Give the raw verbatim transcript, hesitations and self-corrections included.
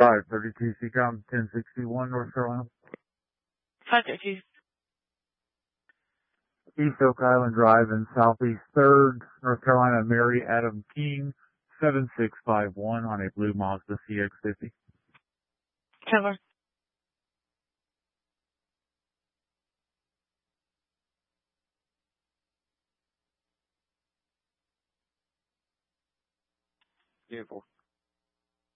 five thirty-two C COM, ten sixty-one North Carolina. five thirty-two. East Oak Island Drive in Southeast third, North Carolina, Mary Adam King, seven six five one on a blue Mazda C X fifty. Cover. Vehicle